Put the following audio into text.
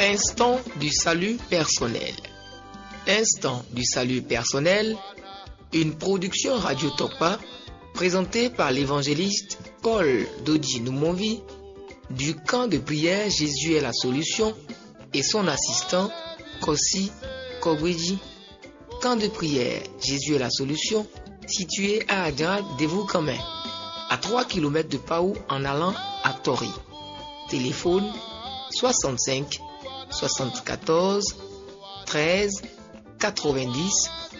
Instant du salut personnel. Instant du salut personnel, une production Radio Tokpa présentée par l'évangéliste Paul Dodji Noumonvi du camp de prière Jésus est la solution et son assistant Kossi Kogweji. Camp de prière Jésus est la solution situé à Adjara Devoukamen, à 3 km de Paou en allant à Tori. Téléphone 65 74 13 90